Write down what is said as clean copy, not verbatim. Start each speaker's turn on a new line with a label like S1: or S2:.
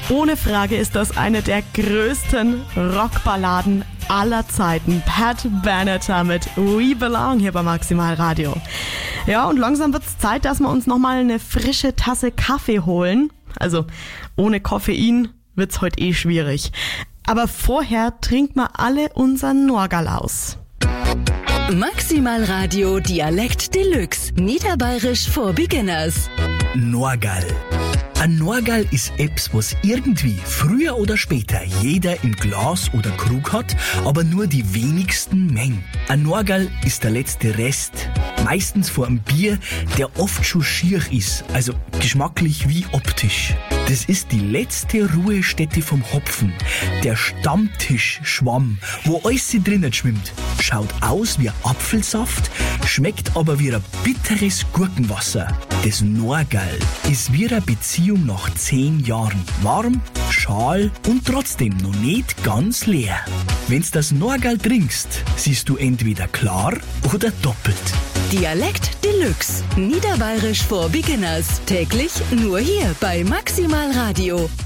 S1: Ohne Frage ist das eine der größten Rockballaden aller Zeiten. Pat Benatar mit We Belong hier bei Maximal Radio. Ja, und langsam wird's Zeit, dass wir uns nochmal eine frische Tasse Kaffee holen. Also ohne Koffein wird's heute schwierig. Aber vorher trinken wir alle unseren Norgal aus.
S2: Maximal Radio Dialekt Deluxe. Niederbayerisch for Beginners.
S3: Norgal. Ein Norgal ist etwas, was irgendwie früher oder später jeder im Glas oder Krug hat, aber nur die wenigsten Mengen. Ein Norgal ist der letzte Rest, meistens vor einem Bier, der oft schon schier ist, also geschmacklich wie optisch. Das ist die letzte Ruhestätte vom Hopfen, der Stammtischschwamm, wo alles drinnen schwimmt. Schaut aus wie Apfelsaft, schmeckt aber wie ein bitteres Gurkenwasser. Das Norgal ist wie eine Beziehung nach 10 Jahren. Warm, schal und trotzdem noch nicht ganz leer. Wenn's das Norgal trinkst, siehst du entweder klar oder doppelt.
S2: Dialekt Deluxe. Niederbayerisch for Beginners. Täglich nur hier bei Maximal Radio.